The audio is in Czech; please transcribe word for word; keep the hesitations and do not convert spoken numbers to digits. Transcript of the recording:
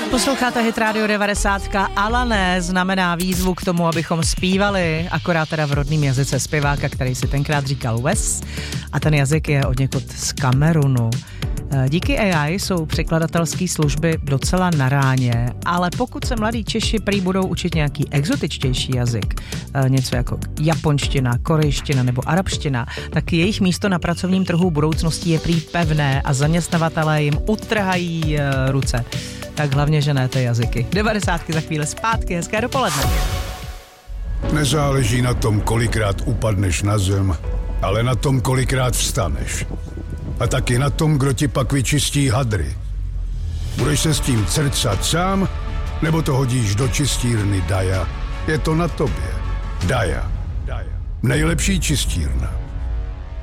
Posloucháte Hit Radio devadesát, ale ne znamená výzvu k tomu, abychom zpívali, akorát teda v rodném jazyce zpěváka, který si tenkrát říkal Wes, a ten jazyk je od někud z Kamerunu. Díky A I jsou překladatelské služby docela na ráně, ale pokud se mladí Češi prý budou učit nějaký exotičtější jazyk, něco jako japonština, korejština nebo arabština, tak jejich místo na pracovním trhu budoucností je prý pevné a zaměstnavatelé jim utrhají ruce. Tak hlavně, že ne ty jazyky. devadesátky za chvíli zpátky, hezké dopoledne. Nezáleží na tom, kolikrát upadneš na zem, ale na tom, kolikrát vstaneš. A taky na tom, kdo ti pak vyčistí hadry. Budeš se s tím crcat sám, nebo to hodíš do čistírny Daja? Je to na tobě. Daja. Nejlepší čistírna.